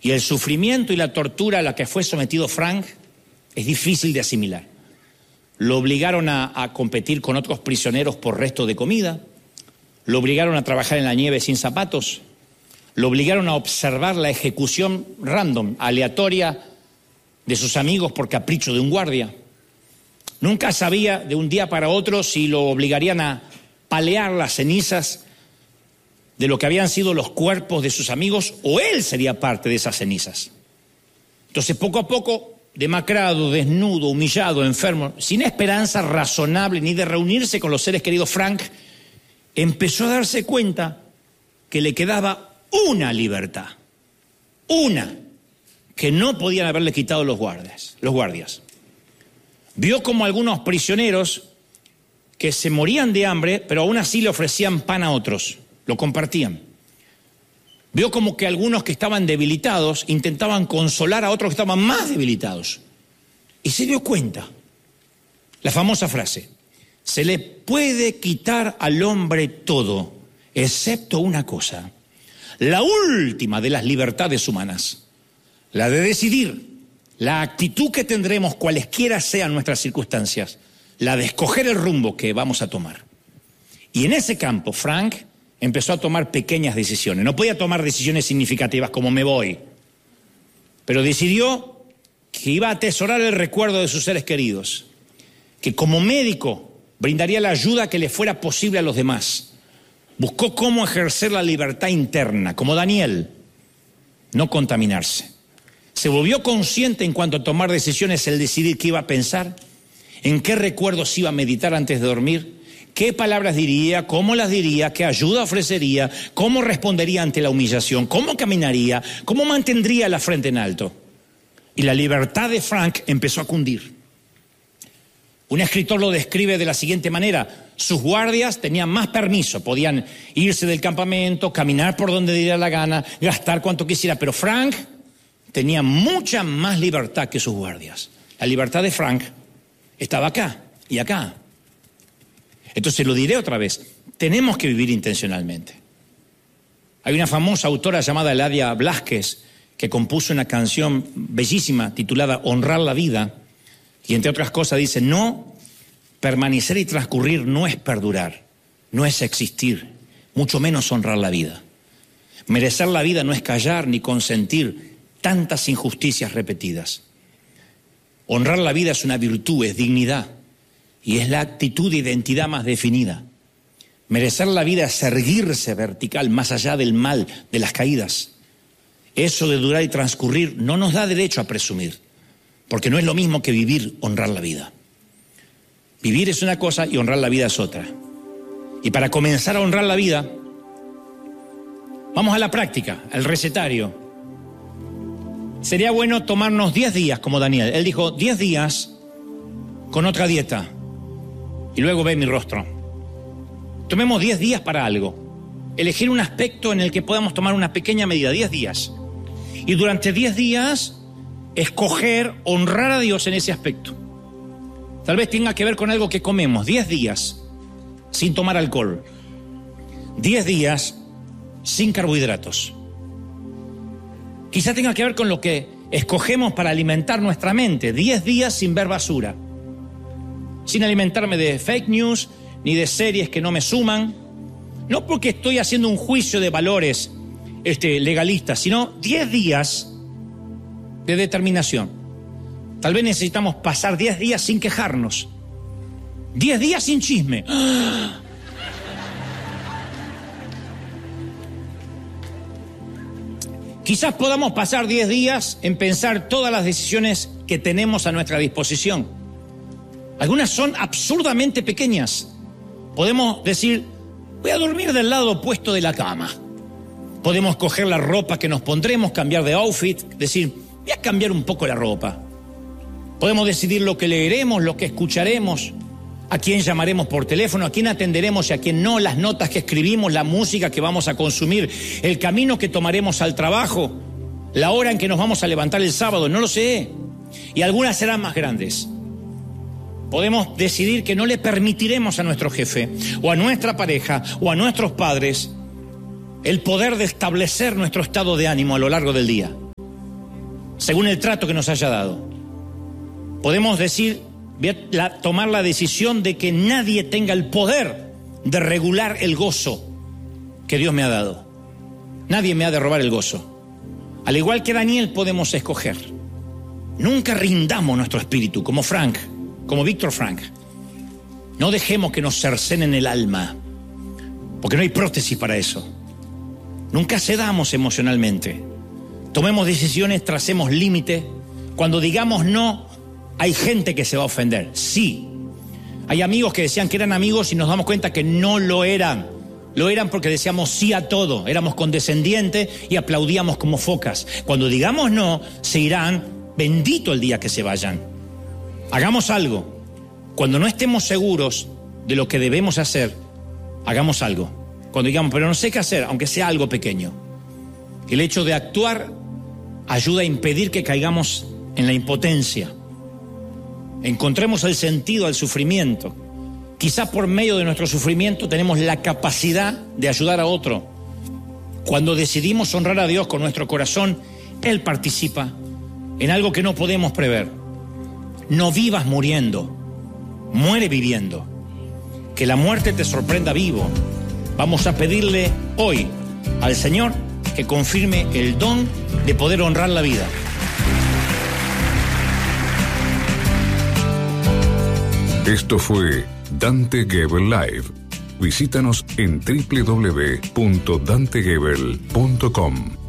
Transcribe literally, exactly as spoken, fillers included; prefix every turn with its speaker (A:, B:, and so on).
A: Y el sufrimiento y la tortura a la que fue sometido Frank es difícil de asimilar. Lo obligaron a, a competir con otros prisioneros por resto de comida, lo obligaron a trabajar en la nieve sin zapatos, lo obligaron a observar la ejecución random, aleatoria, de sus amigos por capricho de un guardia. Nunca sabía de un día para otro si lo obligarían a palear las cenizas de lo que habían sido los cuerpos de sus amigos, o él sería parte de esas cenizas. Entonces, poco a poco, demacrado, desnudo, humillado, enfermo, sin esperanza razonable ni de reunirse con los seres queridos, Frank empezó a darse cuenta que le quedaba una libertad, una, que no podían haberle quitado los guardias, los guardias. Vio como algunos prisioneros que se morían de hambre, pero aún así le ofrecían pan a otros, lo compartían. Vio como que algunos que estaban debilitados intentaban consolar a otros que estaban más debilitados. Y se dio cuenta, la famosa frase, se le puede quitar al hombre todo, excepto una cosa, la última de las libertades humanas, la de decidir, la actitud que tendremos cualesquiera sean nuestras circunstancias, la de escoger el rumbo que vamos a tomar. Y en ese campo, Frank empezó a tomar pequeñas decisiones. No podía tomar decisiones significativas como me voy, pero decidió que iba a atesorar el recuerdo de sus seres queridos, que como médico brindaría la ayuda que le fuera posible a los demás. Buscó cómo ejercer la libertad interna, como Daniel, no contaminarse. Se volvió consciente en cuanto a tomar decisiones, el decidir qué iba a pensar, en qué recuerdos iba a meditar antes de dormir, qué palabras diría, cómo las diría, qué ayuda ofrecería, cómo respondería ante la humillación, cómo caminaría, cómo mantendría la frente en alto. Y la libertad de Frank empezó a cundir. Un escritor lo describe de la siguiente manera: sus guardias tenían más permiso, podían irse del campamento, caminar por donde diera la gana, gastar cuanto quisiera, pero Frank tenía mucha más libertad que sus guardias. La libertad de Frank estaba acá y acá. Entonces lo diré otra vez, tenemos que vivir intencionalmente. Hay una famosa autora llamada Eladia Blasquez que compuso una canción bellísima titulada Honrar la vida, y entre otras cosas dice: no, permanecer y transcurrir no es perdurar, no es existir, mucho menos honrar la vida. Merecer la vida no es callar ni consentir tantas injusticias repetidas. Honrar la vida es una virtud, es dignidad, y es la actitud de identidad más definida. Merecer la vida es erguirse vertical más allá del mal, de las caídas. Eso de durar y transcurrir no nos da derecho a presumir, porque no es lo mismo que vivir, honrar la vida. Vivir es una cosa y honrar la vida es otra. Y para comenzar a honrar la vida, vamos a la práctica, al recetario. Sería bueno tomarnos diez días como Daniel. Él dijo diez días con otra dieta y luego ve mi rostro. Tomemos diez días para algo. Elegir un aspecto en el que podamos tomar una pequeña medida, diez días. Y durante diez días escoger honrar a Dios en ese aspecto. Tal vez tenga que ver con algo que comemos. diez días sin tomar alcohol. diez días sin carbohidratos. Quizá tenga que ver con lo que escogemos para alimentar nuestra mente. diez días sin ver basura. Sin alimentarme de fake news ni de series que no me suman. No porque estoy haciendo un juicio de valores este, legalistas, sino diez días de determinación. Tal vez necesitamos pasar diez días sin quejarnos. diez días sin chisme. ¡Ah! Quizás podamos pasar diez días en pensar todas las decisiones que tenemos a nuestra disposición. Algunas son absurdamente pequeñas. Podemos decir, voy a dormir del lado opuesto de la cama. Podemos coger la ropa que nos pondremos, cambiar de outfit, decir, voy a cambiar un poco la ropa. Podemos decidir lo que leeremos, lo que escucharemos, a quién llamaremos por teléfono, a quién atenderemos y a quién no, las notas que escribimos, la música que vamos a consumir, el camino que tomaremos al trabajo, la hora en que nos vamos a levantar el sábado, no lo sé. Y algunas serán más grandes. Podemos decidir que no le permitiremos a nuestro jefe, o a nuestra pareja, o a nuestros padres, el poder de establecer nuestro estado de ánimo a lo largo del día. según el trato que nos haya dado. Podemos decir, voy a la, tomar la decisión de que nadie tenga el poder de regular el gozo que Dios me ha dado. Nadie me ha de robar el gozo. Al igual que Daniel podemos escoger. Nunca rindamos nuestro espíritu, como Frank, como Víctor Frank. No dejemos que nos cercenen el alma, porque no hay prótesis para eso. Nunca cedamos emocionalmente. Tomemos decisiones, tracemos límites. Cuando digamos no, hay gente que se va a ofender. Sí. Hay amigos que decían que eran amigos y nos damos cuenta que no lo eran. Lo eran porque decíamos sí a todo, éramos condescendientes y aplaudíamos como focas. Cuando digamos no, se irán, bendito el día que se vayan. Hagamos algo. Cuando no estemos seguros de lo que debemos hacer, hagamos algo. Cuando digamos, pero no sé qué hacer, aunque sea algo pequeño. El hecho de actuar ayuda a impedir que caigamos en la impotencia. Encontremos el sentido al sufrimiento. Quizás por medio de nuestro sufrimiento tenemos la capacidad de ayudar a otro. Cuando decidimos honrar a Dios con nuestro corazón, Él participa en algo que no podemos prever. No vivas muriendo, muere viviendo. Que la muerte te sorprenda vivo. Vamos a pedirle hoy al Señor que confirme el don de poder honrar la vida.
B: Esto fue Dante Gebel Live. Visítanos en doble u doble u doble u punto dante gebel punto com.